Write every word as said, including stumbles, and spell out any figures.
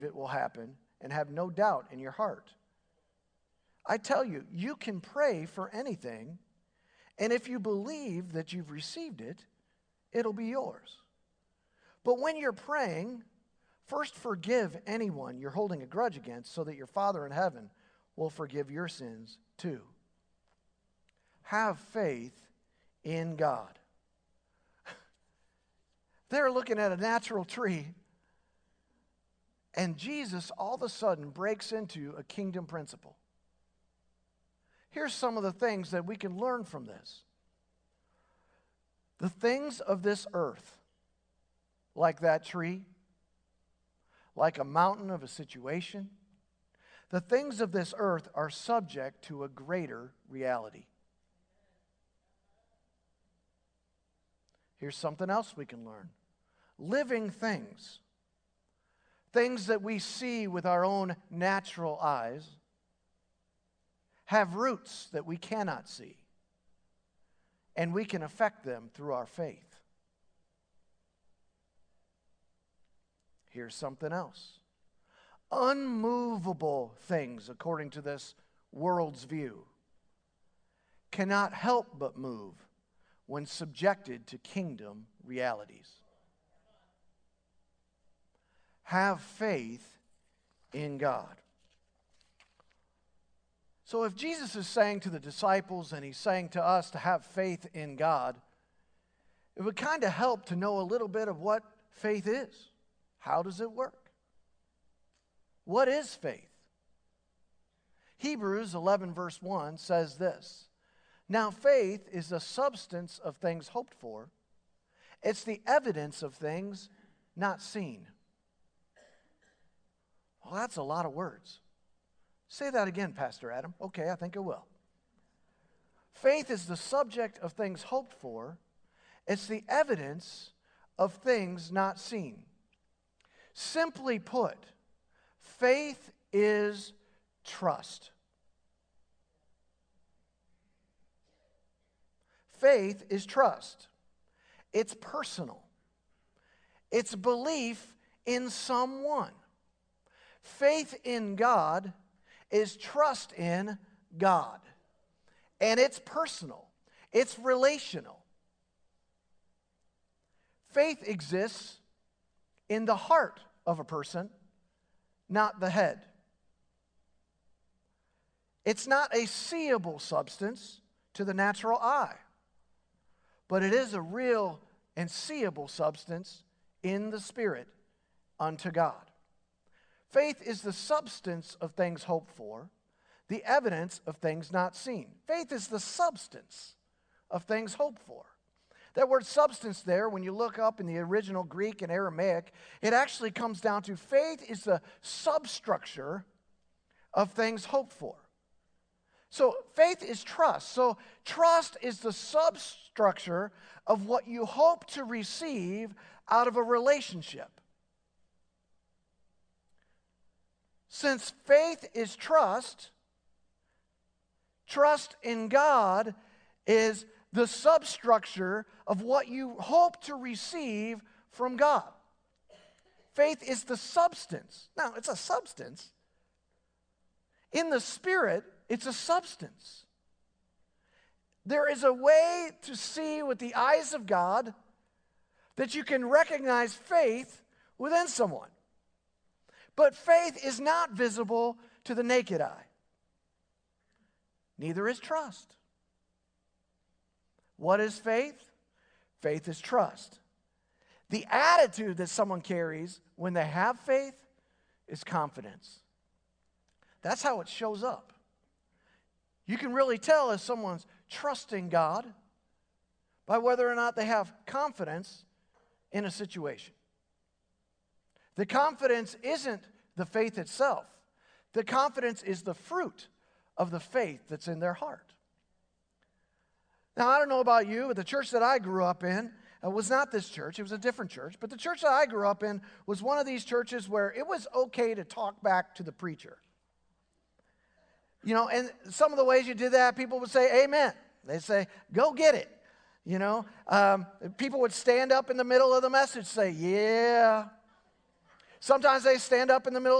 it will happen and have no doubt in your heart. I tell you, you can pray for anything, and if you believe that you've received it, it'll be yours. But when you're praying, first forgive anyone you're holding a grudge against, so that your Father in heaven will forgive your sins too. Have faith in God. They're looking at a natural tree, and Jesus all of a sudden breaks into a kingdom principle. Here's some of the things that we can learn from this. The things of this earth, like that tree, like a mountain of a situation, the things of this earth are subject to a greater reality. Here's something else we can learn. Living things, things that we see with our own natural eyes, have roots that we cannot see, and we can affect them through our faith. Here's something else. Unmovable things, according to this world's view, cannot help but move when subjected to kingdom realities. Have faith in God. So if Jesus is saying to the disciples and he's saying to us to have faith in God, it would kind of help to know a little bit of what faith is. How does it work? What is faith? Hebrews eleven verse one says this. Now faith is the substance of things hoped for. It's the evidence of things not seen. Well, that's a lot of words. Say that again, Pastor Adam. Okay, I think I will. Faith is the subject of things hoped for. It's the evidence of things not seen. Simply put, faith is trust. Faith is trust. It's personal. It's belief in someone. Faith in God is trust in God. And it's personal. It's relational. Faith exists in the heart of a person, not the head. It's not a seeable substance to the natural eye, but it is a real and seeable substance in the Spirit unto God. Faith is the substance of things hoped for, the evidence of things not seen. Faith is the substance of things hoped for. That word substance there, when you look up in the original Greek and Aramaic, it actually comes down to faith is the substructure of things hoped for. So faith is trust. So trust is the substructure of what you hope to receive out of a relationship. Since faith is trust, trust in God is the substructure of what you hope to receive from God. Faith is the substance. Now, it's a substance. In the Spirit, it's a substance. There is a way to see with the eyes of God that you can recognize faith within someone. But faith is not visible to the naked eye. Neither is trust. What is faith? Faith is trust. The attitude that someone carries when they have faith is confidence. That's how it shows up. You can really tell if someone's trusting God by whether or not they have confidence in a situation. The confidence isn't the faith itself. The confidence is the fruit of the faith that's in their heart. Now, I don't know about you, but the church that I grew up in uh, was not this church. It was a different church. But the church that I grew up in was one of these churches where it was okay to talk back to the preacher. You know, and some of the ways you did that, people would say, amen. They'd say, go get it. You know, um, people would stand up in the middle of the message and say, yeah. Sometimes they stand up in the middle